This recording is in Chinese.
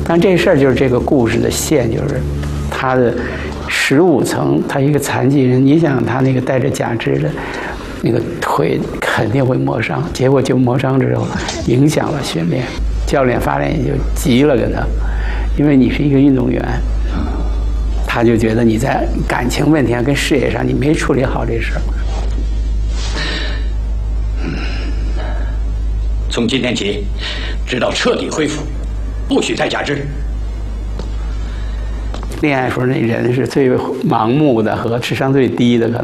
但这事儿就是这个故事的线，就是他的15层，他一个残疾人，你想他那个带着假肢的那个腿肯定会磨伤，结果就磨伤之后影响了训练，教练发现也就急了跟他，因为你是一个运动员，他就觉得你在感情问题上跟事业上你没处理好这事儿。 从今天起，直到彻底恢复，不许再假肢。 恋爱时候那人是最盲目的和智商最低的，可能